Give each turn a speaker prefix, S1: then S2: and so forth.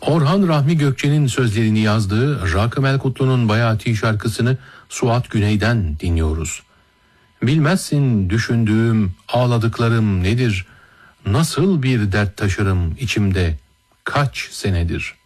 S1: Orhan Rahmi Gökçe'nin sözlerini yazdığı Rakım Elkutlu'nun Bayati şarkısını Suat Güney'den dinliyoruz. Bilmezsin düşündüğüm, ağladıklarım nedir? Nasıl bir dert taşırım içimde kaç senedir?